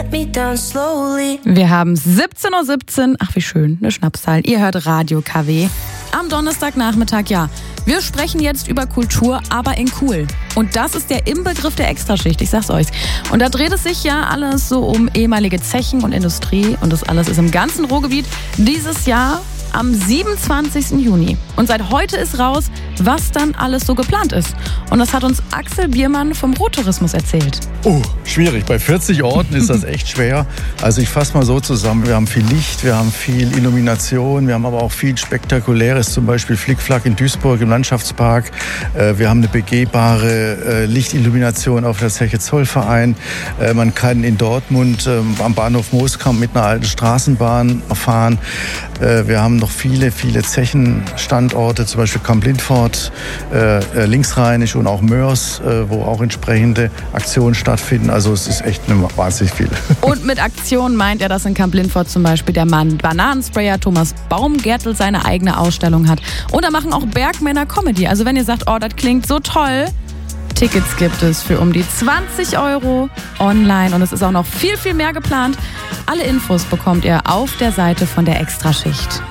Wir haben 17:17 Uhr. Ach, wie schön, eine Schnapszahl. Ihr hört Radio KW. Am Donnerstagnachmittag, ja. Wir sprechen jetzt über Kultur, aber in cool. Und das ist der Inbegriff der Extraschicht, ich sag's euch. Und da dreht es sich ja alles so um ehemalige Zechen und Industrie. Und das alles ist im ganzen Ruhrgebiet dieses Jahr am 27. Juni. Und seit heute ist raus, was dann alles so geplant ist. Und das hat uns Axel Biermann vom Ruhrtourismus erzählt. Oh, schwierig. Bei 40 Orten ist das echt schwer. Also ich fasse mal so zusammen. Wir haben viel Licht, wir haben viel Illumination, wir haben aber auch viel Spektakuläres, zum Beispiel Flickflack in Duisburg im Landschaftspark. Wir haben eine begehbare Lichtillumination auf der Zeche Zollverein. Man kann in Dortmund am Bahnhof Mooskamp mit einer alten Straßenbahn fahren. Wir haben noch viele Zechenstandorte, zum Beispiel Kamp-Lindfort, linksrheinisch und auch Mörs, wo auch entsprechende Aktionen stattfinden. Also es ist echt wahnsinnig viel. Und mit Aktionen meint er, dass in Kamp-Lindfort zum Beispiel der Mann Bananensprayer Thomas Baumgärtel seine eigene Ausstellung hat. Und da machen auch Bergmänner Comedy. Also wenn ihr sagt, oh, das klingt so toll, Tickets gibt es für um die 20 € online. Und es ist auch noch viel mehr geplant. Alle Infos bekommt ihr auf der Seite von der Extraschicht.